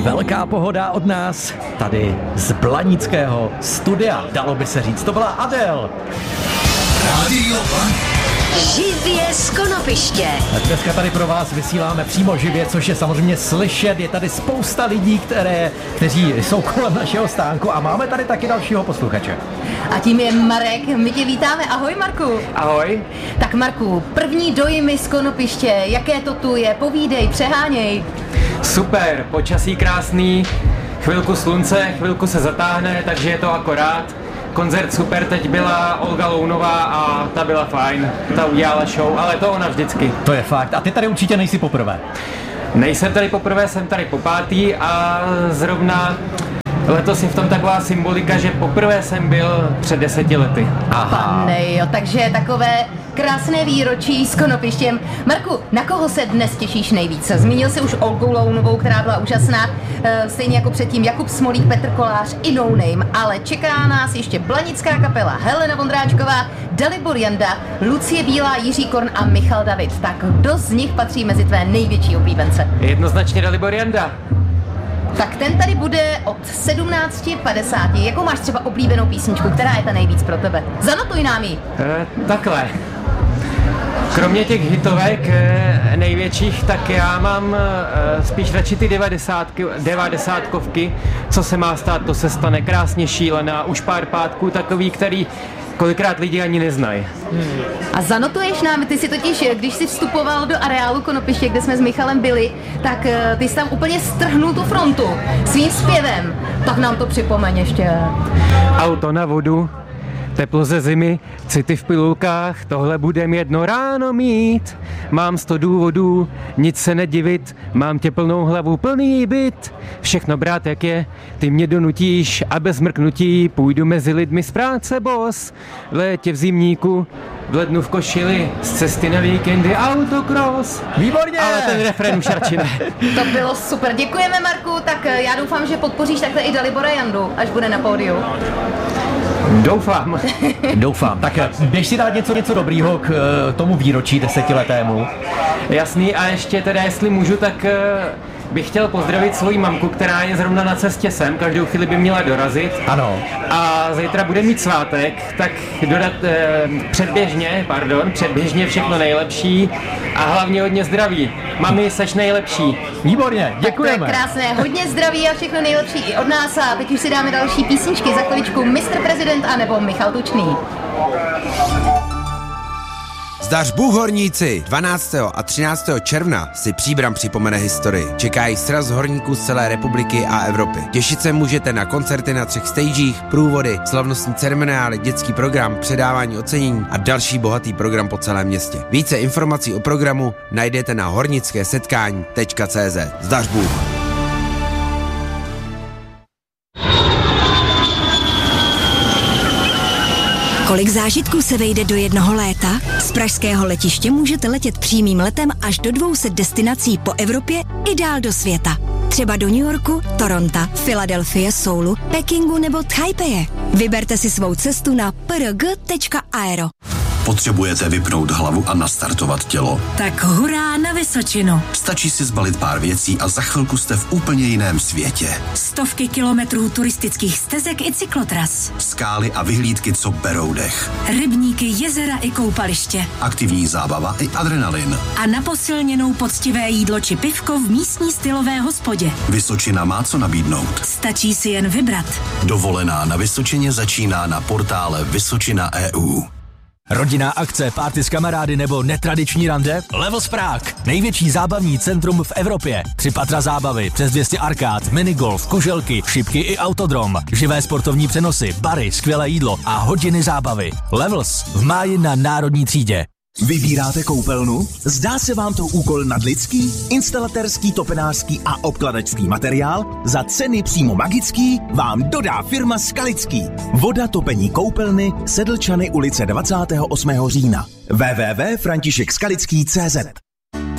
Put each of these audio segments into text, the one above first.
Velká pohoda od nás, tady z blanického studia, dalo by se říct, to byla Adele. Rádio Živě z Konopiště. Dneska tady pro vás vysíláme přímo živě, což je samozřejmě slyšet. Je tady spousta lidí, kteří jsou kolem našeho stánku a máme tady taky dalšího posluchače. A tím je Marek, my tě vítáme, ahoj Marku. Ahoj. Tak Marku, první dojmy z Konopiště, jaké to tu je, povídej, přeháněj. Super, počasí krásný, chvilku slunce, chvilku se zatáhne, takže je to akorát. Koncert super, teď byla Olga Lounová a ta byla fajn, ta udělala show, ale to ona vždycky. To je fakt, a ty tady určitě nejsi poprvé. Nejsem tady poprvé, jsem tady popátý a zrovna letos je v tom taková symbolika, že poprvé jsem byl před 10 lety. Aha. Pane jo, takže takové krásné výročí s Konopištěm. Marku, na koho se dnes těšíš nejvíc? Zmínil jsi už Olgu Lounovou, která byla úžasná, stejně jako předtím Jakub Smolík, Petr Kolář i No Name, ale čeká nás ještě blanická kapela Helena Vondráčková, Dalibor Janda, Lucie Bílá, Jiří Korn a Michal David. Tak kdo z nich patří mezi tvé největší oblíbence? Jednoznačně Dalibor Janda. Tak ten tady bude od 17:50. Jakou máš třeba oblíbenou písničku, která je ta nejvíc pro tebe? Zanotuj nám ji. Takhle. Kromě těch hitovek největších, tak já mám spíš radši ty 90kovky, co se má stát, to se stane, krásně šílená, už pár pátků, takový, který kolikrát lidi ani neznají. A zanotuješ nám, ty si totiž, když jsi vstupoval do areálu Konopiště, kde jsme s Michalem byli, tak ty jsi tam úplně strhnul tu frontu svým zpěvem. Tak nám to připomeň ještě. Auto na vodu, teplo ze zimy, city v pilulkách, tohle budem jedno ráno mít. Mám 100 důvodů, nic se nedivit, mám tě plnou hlavu, plný byt. Všechno brát jak je, ty mě donutíš a bez mrknutí půjdu mezi lidmi z práce, boss. V létě v zimníku, v lednu v košili, z cesty na víkendy autocross. Výborně! Ale ten refrén už radši ne. To bylo super, děkujeme Marku, tak já doufám, že podpoříš takhle i Dalibora Jandu, až bude na pódiu. Doufám. Doufám. Tak běž si dát něco dobrýho k tomu výročí 10letému. Jasný, a ještě teda, jestli můžu, tak bych chtěl pozdravit svoji mamku, která je zrovna na cestě sem, každou chvíli by měla dorazit. Ano. A zítra bude mít svátek, tak dodat předběžně všechno nejlepší a hlavně hodně zdraví. Mami, seš nejlepší. Výborně, děkujeme. Tak to je krásné, hodně zdraví a všechno nejlepší i od nás a teď už si dáme další písničky, za chviličku Mr. Prezident a nebo Michal Tučný. Zdař Bůh horníci! 12. a 13. června si Příbram připomene historii. Čekají sraz horníků z celé republiky a Evropy. Těšit se můžete na koncerty na 3 stagech, průvody, slavnostní ceremoniály, dětský program, předávání ocenění a další bohatý program po celém městě. Více informací o programu najdete na hornickésetkání.cz. Zdař Bůh! Kolik zážitků se vejde do jednoho léta? Z pražského letiště můžete letět přímým letem až do 200 destinací po Evropě i dál do světa. Třeba do New Yorku, Toronto, Filadelfie, Soulu, Pekingu nebo Taipei. Vyberte si svou cestu na prg.aero. Potřebujete vypnout hlavu a nastartovat tělo? Tak hurá na Vysočinu. Stačí si zbalit pár věcí a za chvilku jste v úplně jiném světě. Stovky kilometrů turistických stezek i cyklotras. Skály a vyhlídky, co berou dech. Rybníky, jezera i koupaliště. Aktivní zábava i adrenalin. A na posilněnou poctivé jídlo či pivko v místní stylové hospodě. Vysočina má co nabídnout. Stačí si jen vybrat. Dovolená na Vysočině začíná na portále Vysočina.eu. Rodinná akce, party s kamarády nebo netradiční rande? Levels Prague. Největší zábavní centrum v Evropě. 3 patra zábavy, přes 200 arkád, minigolf, kuželky, šipky i autodrom. Živé sportovní přenosy, bary, skvělé jídlo a hodiny zábavy. Levels v máji na Národní třídě. Vybíráte koupelnu? Zdá se vám to úkol nadlidský? Instalatérský, topenářský a obkladačský materiál? Za ceny přímo magický vám dodá firma Skalický. Voda topení koupelny, Sedlčany ulice 28. října. www.františekskalický.cz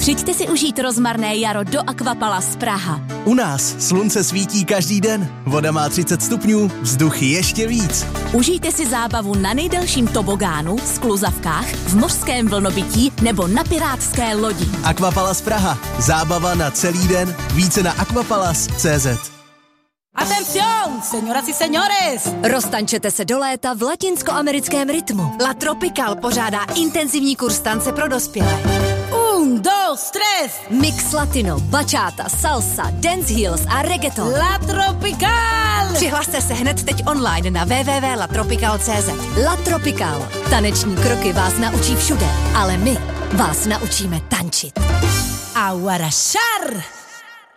Přijďte si užít rozmarné jaro do Aquapalace Praha. U nás slunce svítí každý den, voda má 30 stupňů, vzduch ještě víc. Užijte si zábavu na nejdelším tobogánu, skluzavkách, v mořském vlnobytí nebo na pirátské lodi. Aquapalace Praha. Zábava na celý den. Více na aquapalace.cz. Atención, señoras y señores! Roztančete se do léta v latinskoamerickém rytmu. La Tropical pořádá intenzivní kurz tance pro dospělé. 1, 2, 3. Mix latino, bachata, salsa, dance heels a reggaeton. La Tropical! Přihlaste se hned teď online na www.latropical.cz. La Tropical. Taneční kroky vás naučí všude, ale my vás naučíme tančit. Aguarashar!